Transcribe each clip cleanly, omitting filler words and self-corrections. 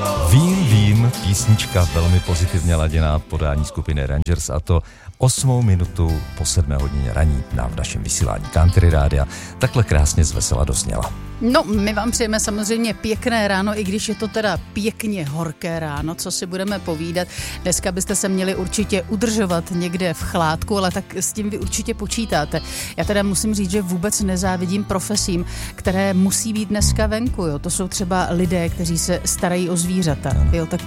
Vím, písnička velmi pozitivně laděná podání skupiny Rangers, a to 8 minutu po 7 hodině raní nám v našem vysílání Country Rádia takhle krásně zvesela dozněla. No, my vám přejeme samozřejmě pěkné ráno, i když je to teda pěkně horké ráno, co si budeme povídat. Dneska byste se měli určitě udržovat někde v chládku, ale tak s tím vy určitě počítáte. Já teda musím říct, že vůbec nezávidím profesím, které musí být dneska venku, jo. To jsou třeba lidé, kteří se starají o zvířata, jo, tak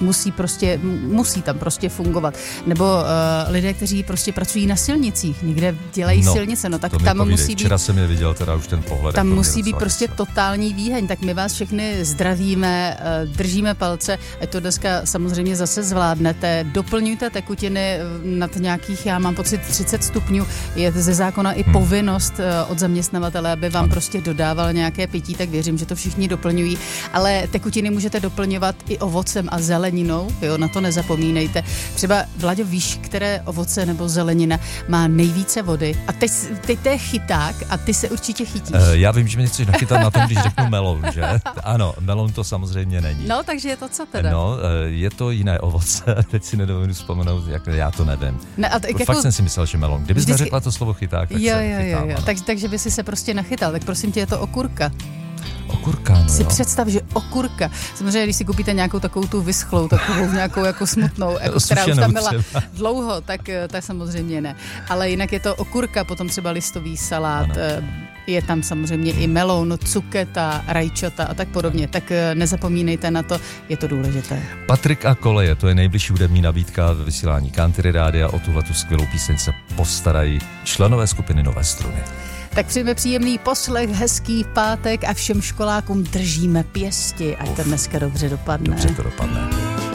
musí tam prostě fungovat. Nebo lidé, kteří prostě pracují na silnicích, někde dělají silnice, no tak tam musí být. Včera jsem je viděl teda už ten pohled. Tam musí být prostě totální výheň, tak my vás všechny zdravíme, držíme palce, ať to dneska samozřejmě zase zvládnete. Doplňujte tekutiny nad nějakých, já mám pocit 30 stupňů, je ze zákona i povinnost od zaměstnavatele, aby vám prostě dodával nějaké pití, tak věřím, že to všichni doplňují, ale tekutiny můžete doplňovat i ovocem a zeleninou, jo, na to nezapomínejte. Třeba, Vlaďo, víš, které ovoce nebo zelenina má nejvíce vody? A teď to je chyták a ty se určitě chytíš. Já vím, že mě chceš nachytat na tom, když řeknu melon, že? Ano, melon to samozřejmě není. No, takže je to co teda? No, je to jiné ovoce, teď si nedovedu vzpomenout, já to nevím. Ne, Fakt jsem si myslel, že melon. Kdybys neřekla to slovo chyták, tak jo, se chytám. Jo. Takže by si se prostě nachytal, tak prosím tě, je to okurka. Okurka, no si jo. Představ, že okurka. Samozřejmě, když si koupíte nějakou takovou tu vyschlou, takovou nějakou jako smutnou, jako, která už tam byla dlouho, tak samozřejmě ne. Ale jinak je to okurka, potom třeba listový salát, je tam samozřejmě i meloun, cuketa, rajčata a tak podobně. Tak nezapomínejte na to, je to důležité. Patrik a koleje, to je nejbližší hudební nabídka ve vysílání Country Rádia. O tuhletu skvělou píseň se postarají členové skupiny Nové struny. Tak přejeme příjemný poslech, hezký pátek a všem školákům držíme pěsti, ať to dneska dobře dopadne. Dobře to dopadne.